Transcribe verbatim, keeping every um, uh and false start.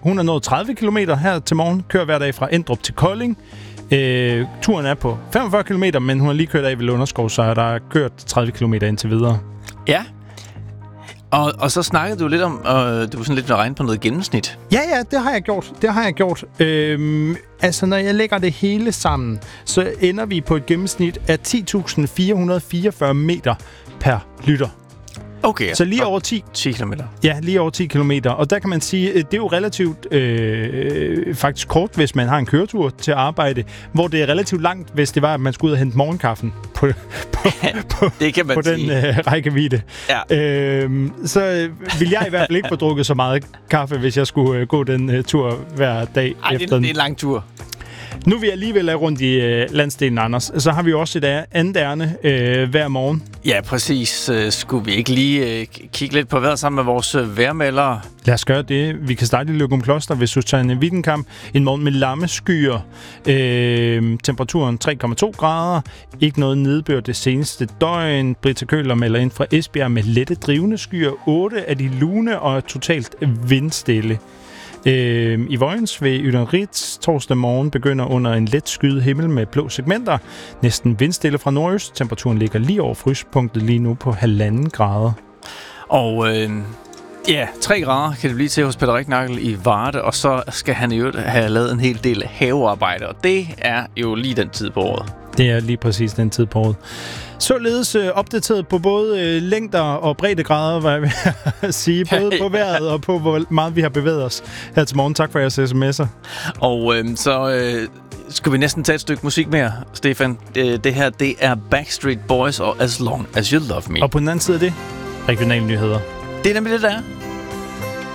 Hun har nået tredive kilometer her til morgen. Kører hver dag fra Endrup til Kolding. Øh, turen er på femogfyrre kilometer, men hun har lige kørt af ved Lunderskov, så der er kørt tredive kilometer indtil videre. Ja. Og, og så snakkede du lidt om, øh, du var sådan lidt med at regne på noget gennemsnit. Ja, ja, det har jeg gjort. Det har jeg gjort. Øhm, altså, når jeg lægger det hele sammen, så ender vi på et gennemsnit af ti tusind fire hundrede fireogfyrre meter per lytter. Okay. Så lige over ti kilometer. Ja, lige over ti kilometer. Og der kan man sige, det er jo relativt øh, faktisk kort, hvis man har en køretur til arbejde, hvor det er relativt langt, hvis det var, at man skulle ud og hente morgenkaffen på, på, på, det kan man på den øh, rækkevidde. Ja. Øh, så vil jeg i hvert fald ikke få drukket så meget kaffe, hvis jeg skulle øh, gå den øh, tur hver dag. Ej, efter det, det er en lang tur. Nu vil jeg alligevel lade rundt i øh, landsdelen, Anders. Så har vi jo også et andet ærne øh, hver morgen. Ja, præcis. Uh, skulle vi ikke lige uh, kigge lidt på vejret sammen med vores uh, vejrmeldere? Lad os gøre det. Vi kan starte i Løgumkloster ved Susanne Wittenkamp. En morgen med lammeskyer. Øh, temperaturen tre komma to grader. Ikke noget nedbør det seneste døgn. Britta Køhler melder ind fra Esbjerg med lette drivende skyer. otte af de lune og totalt vindstille. Øh, I Vojens ved Ytterritz torsdag morgen begynder under en let skyet himmel med blå segmenter. Næsten vindstille fra nordøst. Temperaturen ligger lige over fryspunktet lige nu på halvanden grader. Og øh, ja, tre grader kan det blive til hos Peter Ricknagel i Varde, og så skal han jo have lavet en hel del havearbejde, og det er jo lige den tid på året. Det er lige præcis den tid på året. Således øh, opdateret på både øh, længder og breddegrader, hvad jeg vil sige. Både på vejret og på, hvor meget vi har bevæget os her til morgen. Tak for jeres sms'er. Og øh, så øh, skal vi næsten tage et stykke musik mere, Stefan. Det, det her, det er Backstreet Boys og As Long As You Love Me. Og på den anden side af det, regionale nyheder. Det er nemlig det, der er.